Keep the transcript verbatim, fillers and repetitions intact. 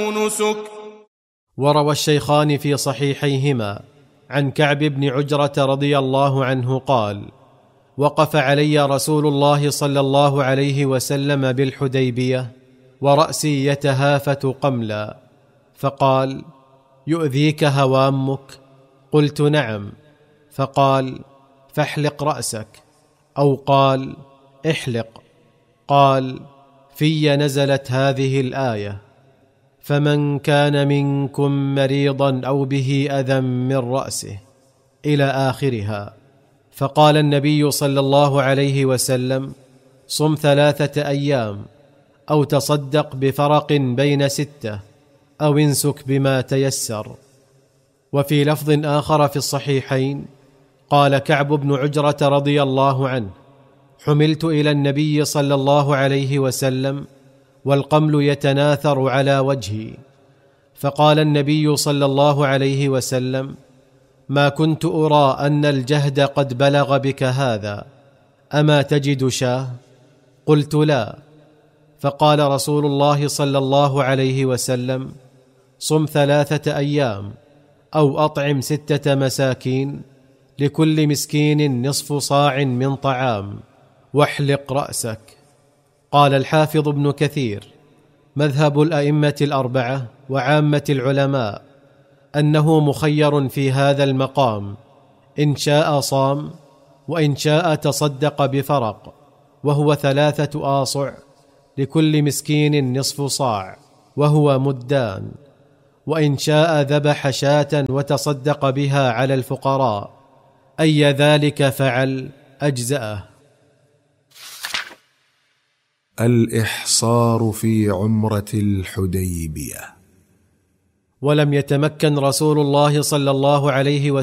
نسك. وروى الشيخان في صحيحيهما عن كعب بن عجرة رضي الله عنه قال: وقف علي رسول الله صلى الله عليه وسلم بالحديبية ورأسي يتهافت قملا، فقال: يؤذيك هوامك؟ قلت: نعم. فقال: فاحلق رأسك، أو قال: احلق. قال: في نزلت هذه الآية: فمن كان منكم مريضا أو به أذى من رأسه، إلى آخرها. فقال النبي صلى الله عليه وسلم: صم ثلاثة أيام، أو تصدق بفرق بين ستة، أو انسك بما تيسر. وفي لفظ آخر في الصحيحين قال كعب بن عجرة رضي الله عنه: حملت إلى النبي صلى الله عليه وسلم والقمل يتناثر على وجهي، فقال النبي صلى الله عليه وسلم: ما كنت أرى أن الجهد قد بلغ بك هذا، أما تجد شاه؟ قلت: لا. فقال رسول الله صلى الله عليه وسلم: صم ثلاثة أيام، أو أطعم ستة مساكين، لكل مسكين نصف صاع من طعام، واحلق رأسك. قال الحافظ ابن كثير: مذهب الأئمة الأربعة وعامة العلماء أنه مخير في هذا المقام، إن شاء صام، وإن شاء تصدق بفرق، وهو ثلاثة آصع، لكل مسكين نصف صاع، وهو مدان، وإن شاء ذبح شاة وتصدق بها على الفقراء، أي ذلك فعل أجزأه. الإحصار في عمرة الحديبية. ولم يتمكن رسول الله صلى الله عليه وسلم